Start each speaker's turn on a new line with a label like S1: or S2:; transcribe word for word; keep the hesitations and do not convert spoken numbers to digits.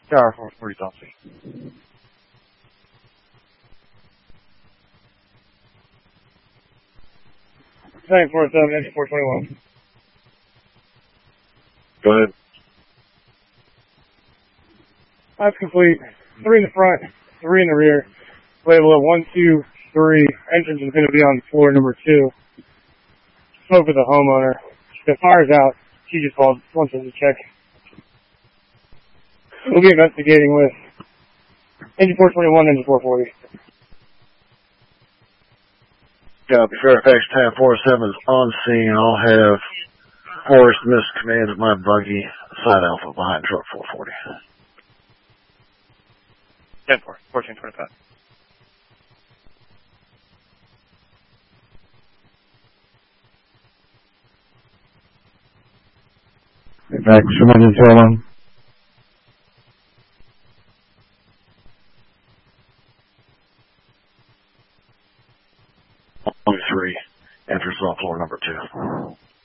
S1: Tower four forty Southsea. nine four seven, engine four twenty-one.
S2: Go ahead.
S1: That's complete. Three in the front, three in the rear. Label of one, two, three. Entrance is going to be on floor number two. Spoke with the homeowner. The fire's out. She just called, wants us to check. We'll be investigating with engine four twenty-one, engine four forty.
S2: Copy. Fairfax Tower four seven is on scene. I'll have Forrest Miss command of my buggy, side alpha behind truck four forty.
S1: ten four, fourteen twenty-five.
S3: Fairfax from engine two oh one.
S2: Three. Enters on floor number two.